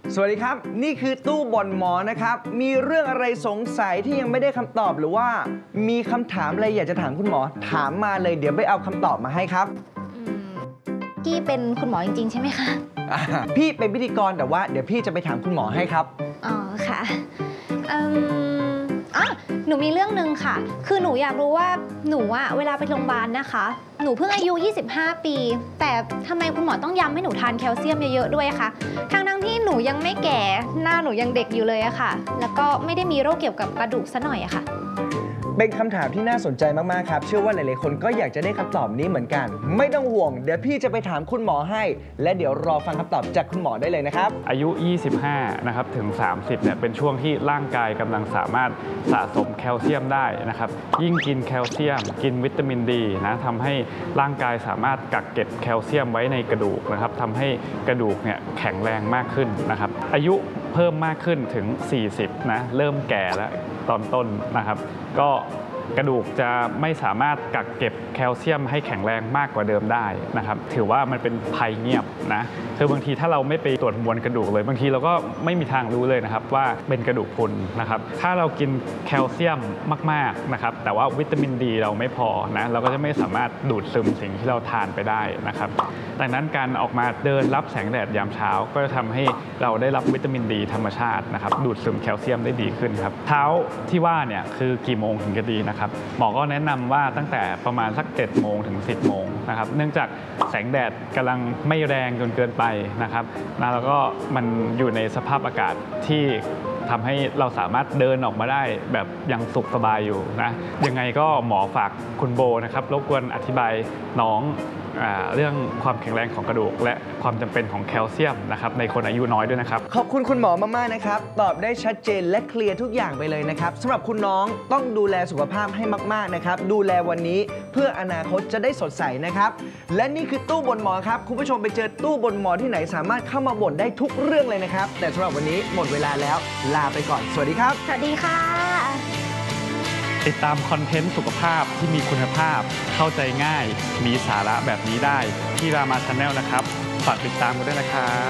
สวัสดีครับนี่คือตู้บ่อนหมอนะครับมีเรื่องอะไรสงสัยที่ยังไม่ได้คำตอบหรือว่ามีคำถามอะไรอยากจะถามคุณหมอถามมาเลยเดี๋ยวไปเอาคำตอบมาให้ครับพี่เป็นคุณหมอจริงๆใช่ไหมคะพี่เป็นพิธีกรแต่ว่าเดี๋ยวพี่จะไปถามคุณหมอให้ครับอ๋อค่ะหนูมีเรื่องหนึ่งค่ะคือหนูอยากรู้ว่าหนูเวลาไปโรงพยาบาลนะคะหนูเพิ่งอายุ25 ปีแต่ทำไมคุณหมอต้องย้ำให้หนูทานแคลเซียมเยอะๆด้วยคะทั้งที่หนูยังไม่แก่หน้าหนูยังเด็กอยู่เลยอะค่ะแล้วก็ไม่ได้มีโรคเกี่ยวกับกระดูกซะหน่อยอะค่ะเป็นคำถามที่น่าสนใจมากๆครับเชื่อว่าหลายๆคนก็อยากจะได้คำตอบนี้เหมือนกันไม่ต้องห่วงเดี๋ยวพี่จะไปถามคุณหมอให้และเดี๋ยวรอฟังคำตอบจากคุณหมอได้เลยนะครับอายุ 25 นะครับถึง 30 เนี่ยเป็นช่วงที่ร่างกายกำลังสามารถสะสมแคลเซียมได้นะครับยิ่งกินแคลเซียมกินวิตามินดีนะทำให้ร่างกายสามารถกักเก็บแคลเซียมไว้ในกระดูกนะครับทำให้กระดูกเนี่ยแข็งแรงมากขึ้นนะครับอายุเพิ่มมากขึ้นถึง 40 นะเริ่มแก่แล้วตอนต้นนะครับก็กระดูกจะไม่สามารถกักเก็บแคลเซียมให้แข็งแรงมากกว่าเดิมได้นะครับถือว่ามันเป็นภัยเงียบนะคือบางทีถ้าเราไม่ไปตรวจมวลกระดูกเลยบางทีเราก็ไม่มีทางรู้เลยนะครับว่าเป็นกระดูกพรุนนะครับถ้าเรากินแคลเซียมมากๆนะครับแต่ว่าวิตามินดีเราไม่พอนะเราก็จะไม่สามารถดูดซึมสิ่งที่เราทานไปได้นะครับดังนั้นการออกมาเดินรับแสงแดดยามเช้าก็จะทำให้เราได้รับวิตามินดีธรรมชาตินะครับดูดซึมแคลเซียมได้ดีขึ้นครับเช้าที่ว่าเนี่ยคือกี่โมงถึงจะดีนะครับหมอก็แนะนำว่าตั้งแต่ประมาณสัก7 โมงถึง 10 โมงนะครับเนื่องจากแสงแดดกำลังไม่แรงจนเกินไปนะครับแล้วก็มันอยู่ในสภาพอากาศที่ทำให้เราสามารถเดินออกมาได้แบบยังสุขสบายอยู่นะยังไงก็หมอฝากคุณโบนะครับรบกวนอธิบายน้องเรื่องความแข็งแรงของกระดูกและความจำเป็นของแคลเซียมนะครับในคนอายุน้อยด้วยนะครับขอบคุณคุณหมอมากๆนะครับตอบได้ชัดเจนและเคลียร์ทุกอย่างไปเลยนะครับสำหรับคุณน้องต้องดูแลสุขภาพให้มากๆนะครับดูแลวันนี้เพื่ออนาคตจะได้สดใสนะครับและนี่คือตู้บ่นหมอครับคุณผู้ชมไปเจอตู้บ่นหมอที่ไหนสามารถเข้ามาบ่นได้ทุกเรื่องเลยนะครับแต่สำหรับวันนี้หมดเวลาแล้วลาไปก่อนสวัสดีครับสวัสดีค่ะติดตามคอนเทนต์สุขภาพที่มีคุณภาพเข้าใจง่ายมีสาระแบบนี้ได้ที่รามา Channel นะครับฝากติดตามกันด้วยนะครับ